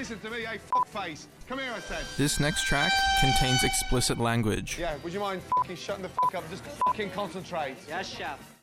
listen to me, hey, fuckface. Come here, I said. This next track contains explicit language. Yeah, would you mind fucking shutting the fuck up and just fucking concentrate? Yes, chef.